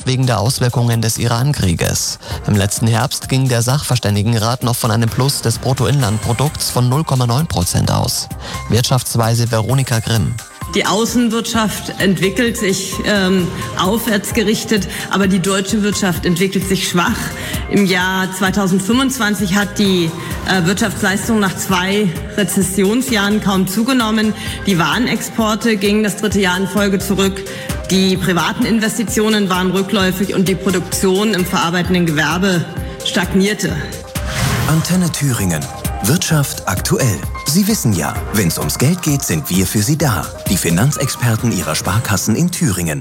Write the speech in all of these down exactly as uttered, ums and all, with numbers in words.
wegen der Auswirkungen des Iran-Krieges. Im letzten Herbst ging der Sachverständigenrat noch von einem Plus des Bruttoinlandprodukts von null Komma neun Prozent aus. Wirtschaftsweise Veronika Grimm. Die Außenwirtschaft entwickelt sich ähm, aufwärts gerichtet, aber die deutsche Wirtschaft entwickelt sich schwach. Im Jahr zweitausendfünfundzwanzig hat die äh, Wirtschaftsleistung nach zwei Rezessionsjahren kaum zugenommen. Die Warenexporte gingen das dritte Jahr in Folge zurück. Die privaten Investitionen waren rückläufig und die Produktion im verarbeitenden Gewerbe stagnierte. Antenne Thüringen. Wirtschaft aktuell. Sie wissen ja, wenn es ums Geld geht, sind wir für Sie da. Die Finanzexperten Ihrer Sparkassen in Thüringen.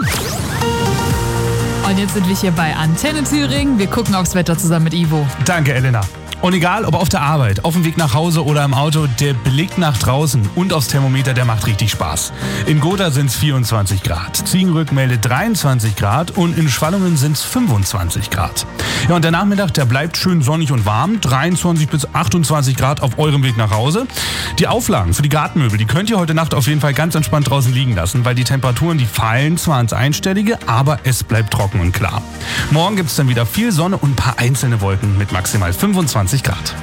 Und jetzt sind wir hier bei Antenne Thüringen. Wir gucken aufs Wetter zusammen mit Ivo. Danke, Elena. Und egal, ob auf der Arbeit, auf dem Weg nach Hause oder im Auto, der Blick nach draußen und aufs Thermometer, der macht richtig Spaß. In Gotha sind es vierundzwanzig Grad, Ziegenrück meldet dreiundzwanzig Grad und in Schwallungen sind es fünfundzwanzig Grad. Ja, und der Nachmittag, der bleibt schön sonnig und warm, dreiundzwanzig bis achtundzwanzig Grad auf eurem Weg nach Hause. Die Auflagen für die Gartenmöbel, die könnt ihr heute Nacht auf jeden Fall ganz entspannt draußen liegen lassen, weil die Temperaturen, die fallen zwar ins Einstellige, aber es bleibt trocken und klar. Morgen gibt es dann wieder viel Sonne und ein paar einzelne Wolken mit maximal fünfundzwanzig Grad.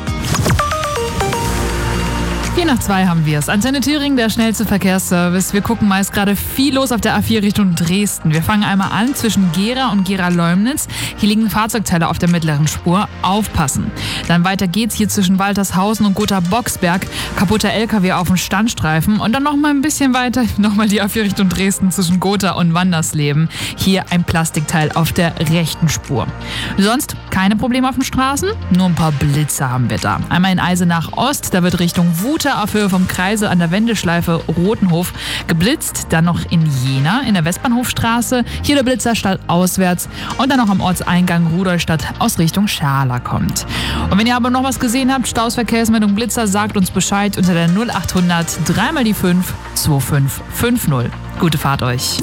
vier nach zwei haben wir es. Antenne Thüringen, der schnellste Verkehrsservice. Wir gucken mal, ist gerade viel los auf der A vier Richtung Dresden. Wir fangen einmal an zwischen Gera und Gera-Leumnitz. Hier liegen Fahrzeugteile auf der mittleren Spur. Aufpassen. Dann weiter geht's hier zwischen Waltershausen und Gotha-Boxberg. Kaputter L K W auf dem Standstreifen. Und dann noch mal ein bisschen weiter, nochmal die A vier Richtung Dresden zwischen Gotha und Wandersleben. Hier ein Plastikteil auf der rechten Spur. Sonst keine Probleme auf den Straßen, nur ein paar Blitze haben wir da. Einmal in Eisenach Ost, da wird Richtung Wute auf Höhe vom Kreisel an der Wendeschleife Rotenhof geblitzt. Dann noch in Jena in der Westbahnhofstraße. Hier der Blitzer statt auswärts. Und dann noch am Ortseingang Rudolstadt aus Richtung Scharla kommt. Und wenn ihr aber noch was gesehen habt, Staus, Verkehrsmeldung, Blitzer, sagt uns Bescheid unter der null achthundert dreimal die fünf zwei fünf fünf null. Gute Fahrt euch.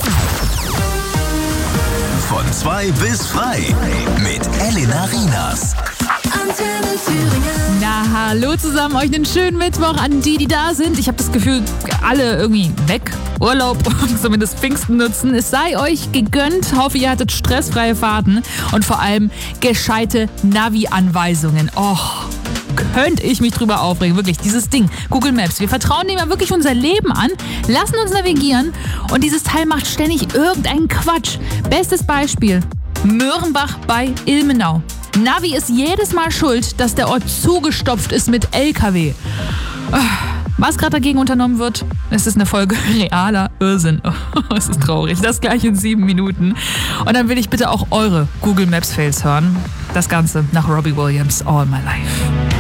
Von zwei bis frei mit Elena Rienas. Antenne Thüringen. Na, hallo zusammen, euch einen schönen Mittwoch an die, die da sind. Ich habe das Gefühl, alle irgendwie weg, Urlaub und zumindest Pfingsten nutzen. Es sei euch gegönnt. Hoffe, ihr hattet stressfreie Fahrten und vor allem gescheite Navi-Anweisungen. Och, könnte ich mich drüber aufregen. Wirklich, dieses Ding, Google Maps. Wir vertrauen dem ja wirklich unser Leben an, lassen uns navigieren und dieses Teil macht ständig irgendeinen Quatsch. Bestes Beispiel, Möhrenbach bei Ilmenau. Navi ist jedes Mal schuld, dass der Ort zugestopft ist mit L K W. Was gerade dagegen unternommen wird, es ist eine Folge realer Irrsinn. Oh, es ist traurig. Das gleich in sieben Minuten. Und dann will ich bitte auch eure Google Maps Fails hören. Das Ganze nach Robbie Williams, All My Life.